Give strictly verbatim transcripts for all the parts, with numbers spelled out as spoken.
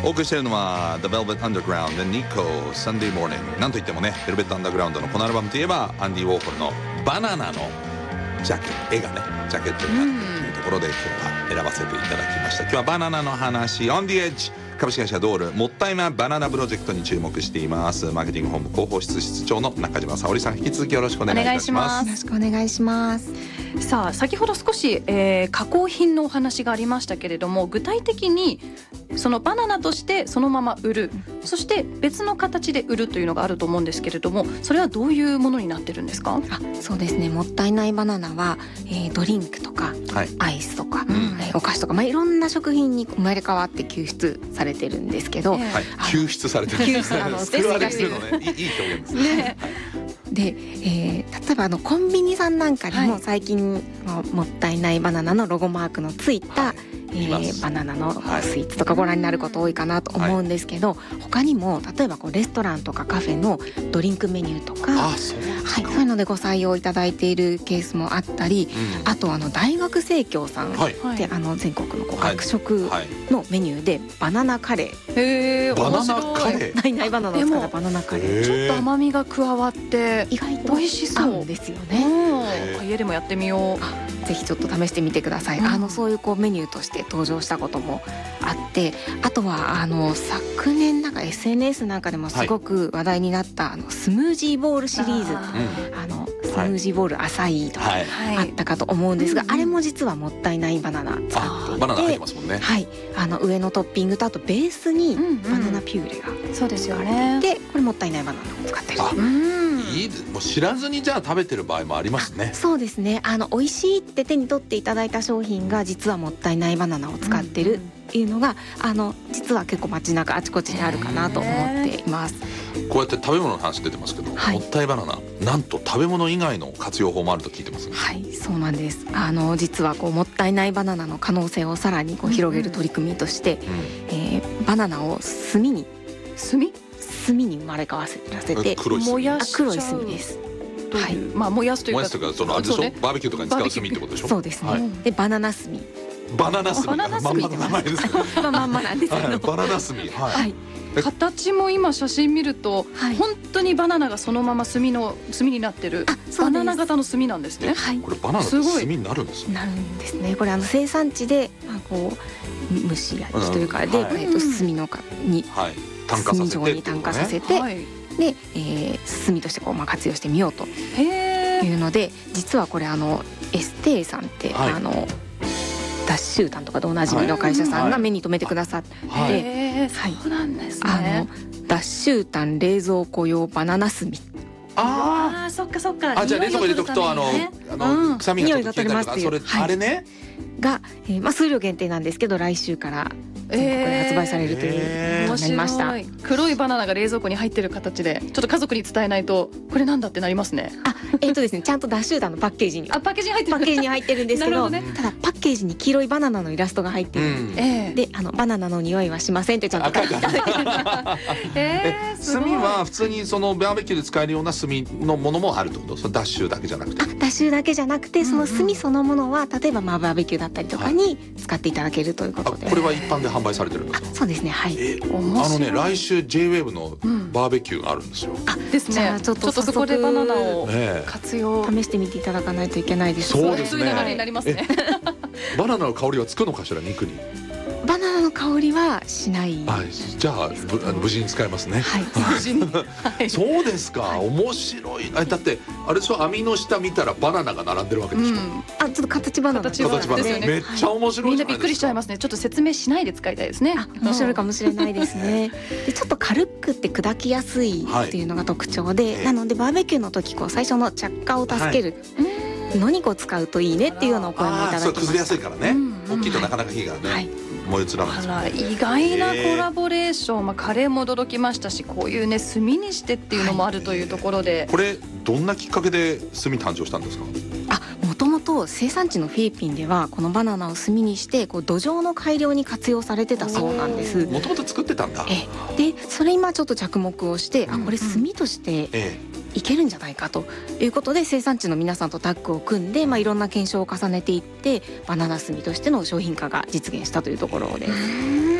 お送りしているのは The Velvet Underground The Nico Sunday Morning。 なんといってもね、ベルベットアンダーグラウンドのこのアルバムといえばアンディ・ウォーホルのバナナのジャケット、絵がねジャケットになっているというところで今日は選ばせていただきました。今日はバナナの話 On the Edge、株式会社ドールもったいないバナナプロジェクトに注目しています。マーケティング本部広報室室長の中島沙織さん、引き続きよろしくお願いいたします。 よろしくお願いします。 さあ先ほど少し、えー、加工品のお話がありましたけれども、具体的にそのバナナとしてそのまま売る、そして別の形で売るというのがあると思うんですけれども、それはどういうものになってるんですか？ あ、そうですね、もったいないバナナは、えー、ドリンクとか、はい、アイスとか、うんえー、お菓子とか、まあ、いろんな食品に生まれ変わって救出されてるんですけど、 はい、救出されてる救出あの救われてるのね、いい、いい表現ですね。ねで、えー、例えばあのコンビニさんなんかにも最近、はい、もったいないバナナのロゴマークのついた、はいえー、バナナのスイーツとかご覧になること多いかなと思うんですけど、はい、他にも例えばこうレストランとかカフェのドリンクメニューとか、 あ、そうですか、 はい、そういうのでご採用いただいているケースもあったり、うん、あとあの大学生協さんで、はい、あの全国のこう学食のメニューでバナナカレー、 へー、 バナナカレー、 ないないバナナを使ったバナナカレー、 ちょっと甘みが加わって意外と美味しそうですよね。 家でもやってみよう。 ぜひちょっと試してみてください。うん、あのそういうこうメニューとして登場したこともあって、あとはあの昨年なんか エスエヌエス なんかでもすごく話題になった、はい、あのスムージーボールシリーズ、あ, あのスムージーボール浅いとかあったかと思うんですが、はい、あれも実はもったいないバナナ使っていて、 バナナ入ってますもんね。 はい、あの上のトッピングとあとベースにバナナピューレがそうですよね。 でこれもったいないバナナを使ってる。 いいです。もう知らずにじゃあ食べてる場合もありますね。 そうですね、あの美味しいって手に取っていただいた商品が実はもったいないバナナを使ってるっていうのが、うん、あの実は結構街中あちこちにあるかなと思っています。 こうやって食べ物の話出てますけど、はい、もったいバナナなんと食べ物以外の活用法もあると聞いてます、ね、 はい、そうなんです。あの実はこうもったいないバナナの可能性をさらにこう広げる取り組みとして、うんえー、バナナを炭に炭炭に生まれ変わせて黒い炭、 燃やしちゃう。 黒い炭です。 はい、まあ燃やすというか、 燃やすというかそのあれでしょ、ね、バーベキューとかに使う炭ってことでしょ。 そうですね、はい、でバナナ炭バナナ炭バナナ炭まんまの名前ですけどまんまなんですけど、 はい、バナナ炭、はいはい、 形も今写真見ると、はい、本当にバナナがそのまま炭の炭になってるバナナ型の炭なんですね。 はい、これバナナって炭になるんですね。 なるんですね。これあの生産地で、まあ、こう蒸し焼きというかで、うんはい、えっと炭のかに、はい、炭化させて、炭状に炭化させて、はい、で、えー、炭としてこう、まあ、活用してみようというので、実はこれあのエステーさんって、はい、あのダッシュータンとかとおなじみの会社さんが目に留めてくださって、 はいはいはい、そうなんですね。 あのダッシュータン冷蔵庫用バナナ炭。 ああ、そっかそっか。 あ、じゃあ冷蔵庫入れとくとあの、あの臭みがちょっと消えたりとか、それ、はい、あれねが、えー、まあ数量限定なんですけど来週から全国で発売されるということになりました。 えー、黒いバナナが冷蔵庫に入ってる形で、ちょっと家族に伝えないとこれなんだってなりますね。 あ、えっとですね、ちゃんとダッシュータンのパッケージにあパッケージに入ってるパッケージに入ってるんですけど、 ね、 ただパッケージに黄色いバナナのイラストが入ってる、うん、であのバナナの匂いはしませんってちゃんと書いてある。 えー、炭は普通にそのバーベキューで使えるような炭のものもあるってこと？そのダッシューだけじゃなくて。 あ、ダッシューだけじゃなくて、その炭そのものは例えばまあバーベキューだったりとかに使っていただけるということで。 これは一般で販売されてるんですか？ そうですね、はい。 えー、あのね、来週 ジェイウェーブ のバーベキューがあるんですよ。うん、 あ、ですね。じゃあちょっとそこでバナナを活用、 試してみていただかないといけないです。 そうですね。 そういう流れになりますね。 バナナの香りはつくのかしら、肉に。 バナナの香りはしない。 はい、じゃあ無事に使えますね。 はい、 無事に。はい、 そうですか、はい、面白い。あ、だってあれでしょ、網の下見たらバナナが並んでるわけでしょ。うん、 あ、ちょっと形バナナ。 形バナナですよね。 めっちゃ面白いじゃないですか。 みんなびっくりしちゃいますね。ちょっと説明しないで使いたいですね。 あ、面白いかもしれないですね。で、ちょっと軽くって砕きやすいっていうのが特徴で、はい、なのでバーベキューの時こう最初の着火を助ける。はい、のにこ使うといいねっていうようなお声もいただきました。 あ、そう、崩れやすいからね。大きいとなかなか火がね。はい、燃え移らないですね。意外なコラボレーション、まあ、カレーも驚きましたし、こういうね炭にしてっていうのもあるというところで、はい、 これどんなきっかけで炭誕生したんですか？ あ、もともと生産地のフィリピンではこのバナナを炭にしてこう土壌の改良に活用されてたそうなんです。 もともと作ってたんだ。 えでそれ今ちょっと着目をして、うん、あ、これ炭としていけるんじゃないかということで生産地の皆さんとタッグを組んで、まあ、いろんな検証を重ねていってバナナ炭としての商品化が実現したというところです。 面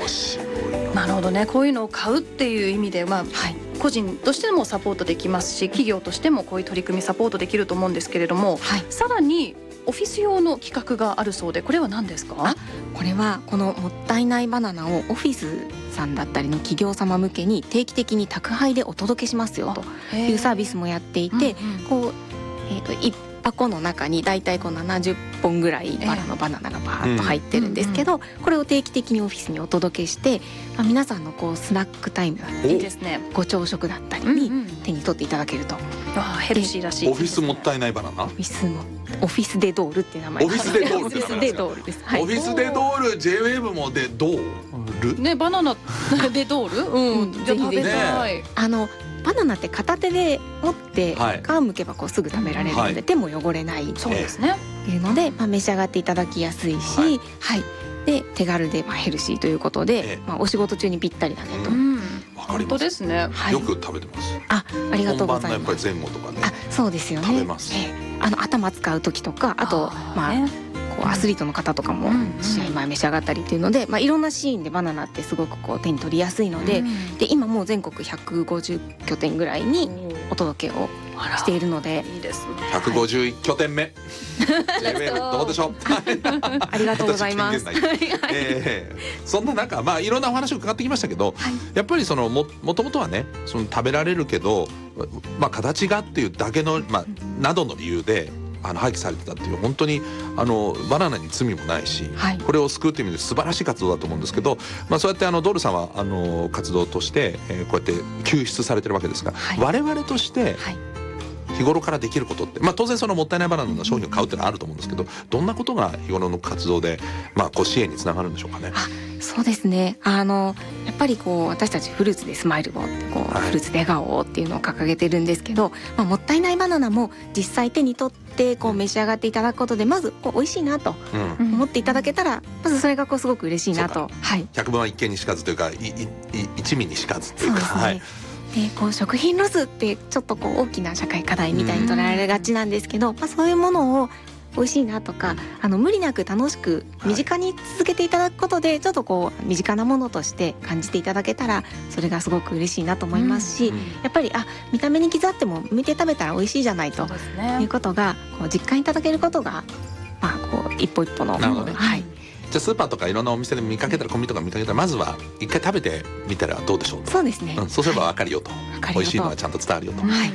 面白い。 なるほどね。こういうのを買うっていう意味で、まあ、はい、個人としてもサポートできますし、企業としてもこういう取り組みサポートできると思うんですけれども、はい、さらにオフィス用の企画があるそうで、これは何ですか？ あ、これはこのもったいないバナナをオフィスさんだったりの企業様向けに定期的に宅配でお届けしますよというサービスもやっていて、うんうん、こう、えーと、いっ箱の中にだいたいこうななじゅっぽんぐらいバラのバナナがバーッと入ってるんですけど、これを定期的にオフィスにお届けして、まあ、皆さんのこうスナックタイムだったり、いいですね、ご朝食だったりに手に取っていただけると、うんうん、 あ、ヘルシーらしい。 オフィスもったいないバナナ、 オフィスもオフィスデドールっていう名前。 オフィスデドール、 オフィスデドールです、はい、 オフィスデドール、 ジェイウェーブ もデドールね、バナナデドール、うん、じゃあ食べたい。 あのバナナって片手で持って皮むけばこうすぐ食べられるので、はい、手も汚れない、 そうですね、 というので、まあ、召し上がっていただきやすいし、はい、はい、で手軽でまあヘルシーということで、ええ、まあ、お仕事中にぴったりだねと。うん、 わかります。 本当ですね、 はい、よく食べてます。 あ、ありがとうございます。 本番のやっぱり前後とかね、 あ、そうですよね、 食べます、 ええ、あの頭使う時とか、あとあまあ、ね、こうアスリートの方とかも試合前召し上がったりっていうので、まあ、いろんなシーンでバナナってすごくこう手に取りやすいので、うん、で今もう全国ひゃくごじゅっきょてんぐらいにお届けをしているので、 いいですね、 ひゃくごじゅういちきょてんめ、ジェイウェーブ どうでしょうありがとうございます。 えー、そんな中、まあ、いろんなお話を伺ってきましたけど、はい、やっぱりその も, もともとはね、その食べられるけど、まあ、形がっていうだけの、まあ、などの理由であの廃棄されてたっていう、本当にあのバナナに罪もないし、はい、これを救うという意味で素晴らしい活動だと思うんですけど、まあ、そうやってあのドルさんはあの活動として、えー、こうやって救出されてるわけですが、はい、我々として日頃からできることって、まあ、当然そのもったいないバナナの商品を買うっていうのはあると思うんですけど、どんなことが日頃の活動で、まあ、こう支援につながるんでしょうかね。 あ、そうですね、あのやっぱりこう私たちフルーツでスマイルをってこう、はい、フルーツで笑顔をっていうのを掲げてるんですけど、まあ、もったいないバナナも実際手に取ってこう召し上がっていただくことで、まずこう美味しいなと思っていただけたら、まずそれがこうすごく嬉しいなと、はい、 百聞は一見にしかずというか、いい一味にしかずというか、そうですね、はい、 でこう食品ロスってちょっとこう大きな社会課題みたいに捉えられがちなんですけど、まあ、そういうものを美味しいなとか、あの無理なく楽しく身近に続けていただくことで、ちょっとこう身近なものとして感じていただけたら、それがすごく嬉しいなと思いますし、うんうん、やっぱりあ見た目に傷あっても剥いて食べたら美味しいじゃないと、ね、いうことがこう実感いただけることが、まあ、こう一歩一歩の、 なるほどね、 はい、 じゃあスーパーとかいろんなお店で見かけたら、コンビニとか見かけたら、まずは一回食べてみたらどうでしょうと。 そうですね、 うん、そうすれば分かるよと、はい、美味しいのはちゃんと伝わるよと、はい、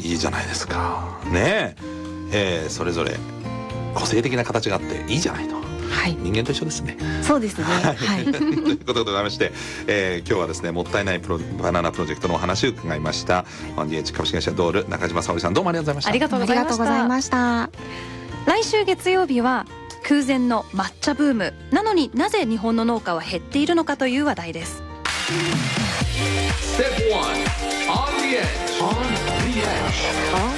いいじゃないですかねえ、えー、それぞれ個性的な形があっていいじゃないと、はい、人間と一緒ですね。 そうですね、はい、 ということでございまして、えー、今日はですね、もったいないプロバナナプロジェクトのお話を伺いました。 ワンディーエイチ 株式会社ドール中島沙織さん、どうもありがとうございました。 ありがとうございました。来週月曜日は空前の抹茶ブームなのに、なぜ日本の農家は減っているのかという話題です。 ステップワン On the edge On the edge